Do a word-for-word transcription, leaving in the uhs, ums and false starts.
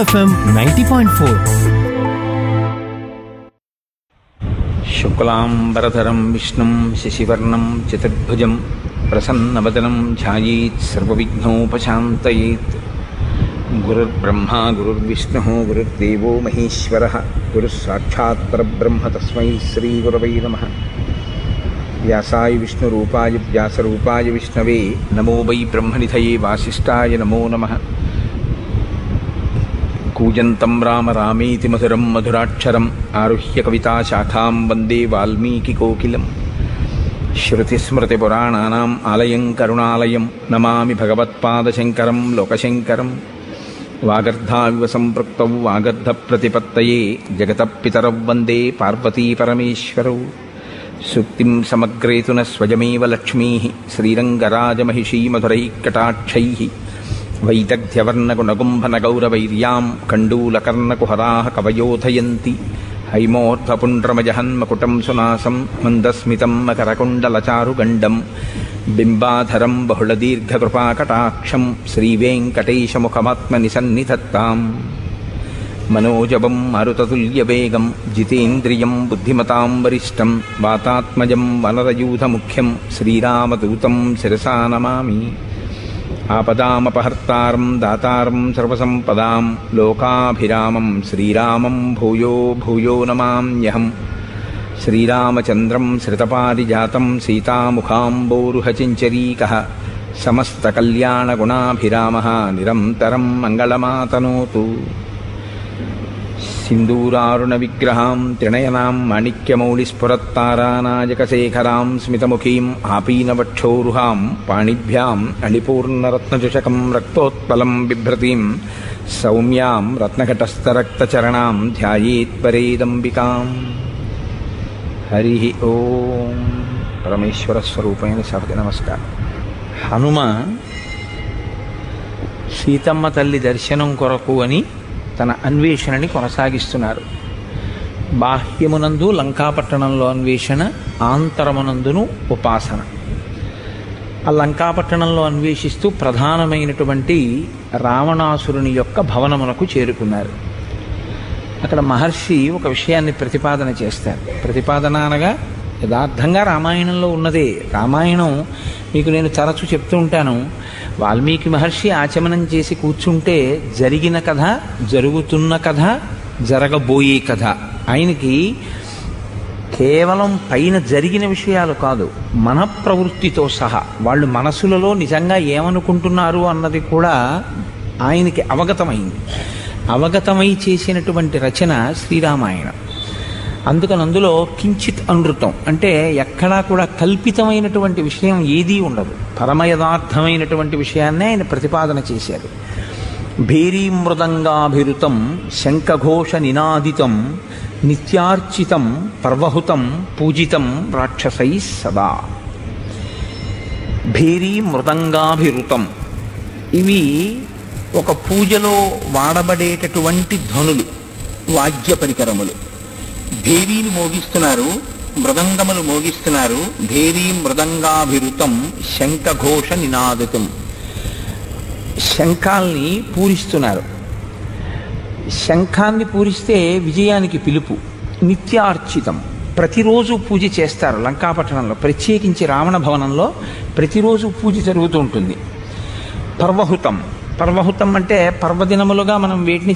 FM ninety point four. శుక్లాంబరధరం విష్ణుం శశివర్ణం చతుర్భుజం ప్రసన్నవదనం ధ్యాయేత్ సర్వవిఘ్నోపశాంతయేత్. గురుర్బ్రహ్మా గురుర్విష్ణుః గురుర్దేవో మహేశ్వరః గురుః సాక్షాత్ పరబ్రహ్మ తస్మై శ్రీగురవై నమః. వ్యాసాయ విష్ణురూపాయ వ్యాసరూపాయ విష్ణవే నమో వై బ్రహ్మనిధయే వాసిష్ఠాయ నమో నమః. కూజంతం రామ రామేతి మధురం మధురాక్షరం ఆరుహ్య కవితాశాఖాం వందే వాల్మీకికోకిలం. శృతిస్మృతిపురాణానాం ఆలయం కరుణాలయం నమామి భగవత్పాదశంకరం లోకశంకరం. వాగర్ధావివ సంపృక్తౌ వాగర్ధప్రతిపత్తయే జగతః పితరౌ వందే పార్వతీపరమేశ్వరౌ. సూక్తిం సమగ్రేతు న స్వయమేవ లక్ష్మీః శ్రీరంగరాజమహిషీమధురైః వైదగ్ధ్యవర్ణగుణగుంభనగౌరవైర్యాం కండూలకర్ణకుహరాः కవయోధయంతి. హైమోర్ధ్వపుండ్రమజహన్మకుటం సునాసం మందస్మితం మకరకుండలచారుగండం బింబాధరం బహుళదీర్ఘకృపాకటాక్షం శ్రీవేంకటేశముఖమాత్మనిసన్నిధత్తాం. మనోజవం మరుతతుల్యవేగం జితేంద్రియం బుద్ధిమతాం వరిష్టం వాతాత్మజం వనరయూధముఖ్యం శ్రీరామదూతం శిరసా నమామి. ఆపదామపహర్తారం దాతారం సర్వసంపదాం లోకాభిరామం శ్రీరామం భూయో భూయో నమామ్యహం. శ్రీరామచంద్రం శ్రితపారిజాతం సీతాముఖాంబోరుహచించరీకః సమస్తకల్యాణగుణాభిరామः నిరంతరం మంగళమాతనోతు. సింధూరారుణవిగ్రహాం త్రినయనాం మాణిక్యమౌళిస్ఫురత్తారానాయకశేఖరాం స్మితముఖీం ఆపీనవక్షోరుహాం పాణిభ్యాం అళిపూర్ణరత్నచుషకం రక్తోత్పలం బిభ్రతీం సౌమ్యాం రత్నఘటస్థరక్తచరణాం ధ్యాయేత్పరేదంబికాం. హరి ఓం. పరమేశ్వర స్వరూపమైన సభకి నమస్కారం. హనుమ సీతమ్మ తల్లి దర్శనం కొరకు అని తన అన్వేషణని కొనసాగిస్తున్నారు. బాహ్యమునందు లంకాపట్టణంలో అన్వేషణ, ఆంతరమునందును ఉపాసన. ఆ లంకాపట్టణంలో అన్వేషిస్తూ ప్రధానమైనటువంటి రావణాసురుని యొక్క భవనమునకు చేరుకున్నారు. అక్కడ మహర్షి ఒక విషయాన్ని ప్రతిపాదన చేస్తారు. ప్రతిపాదన అనగా యథార్థంగా రామాయణంలో ఉన్నదే. రామాయణం మీకు నేను తరచూ చెప్తూ ఉంటాను. వాల్మీకి మహర్షి ఆచమనం చేసి కూర్చుంటే జరిగిన కథ, జరుగుతున్న కథ, జరగబోయే కథ. ఆయనకి కేవలం పైన జరిగిన విషయాలు కాదు, మన ప్రవృత్తితో సహా వాళ్ళు మనసులలో నిజంగా ఏమనుకుంటున్నారు అన్నది కూడా ఆయనకి అవగతమైంది. అవగతమై చేసినటువంటి రచన శ్రీరామాయణం. అందుకని అందులో కించిత్ అనృతం అంటే ఎక్కడా కూడా కల్పితమైనటువంటి విషయం ఏదీ ఉండదు. పరమయథార్థమైనటువంటి విషయాన్నే ఆయన ప్రతిపాదన చేశారు. భేరీ మృదంగాభిరుతం శంఖఘోష నినాదితం నిత్యార్చితం పర్వహుతం పూజితం రాక్షసై సదా. భేరీ మృదంగాభిరుతం ఇవి ఒక పూజలో వాడబడేటటువంటి ధ్వనులు, వాద్య పరికరములు. భేరీని మోగిస్తున్నారు, మృదంగములు మోగిస్తున్నారు. భేరీ మృదంగాభిరుతం శంఖఘోష నినాదితం. శంఖాల్ని పూరిస్తున్నారు. శంఖాన్ని పూరిస్తే విజయానికి పిలుపు. నిత్యార్చితం, ప్రతిరోజు పూజ చేస్తారు లంకాపట్టణంలో. ప్రత్యేకించి రావణ భవనంలో ప్రతిరోజు పూజ జరుగుతూ ఉంటుంది. పర్వహుతం, పర్వహుతం అంటే పర్వదినములుగా మనం వేటిని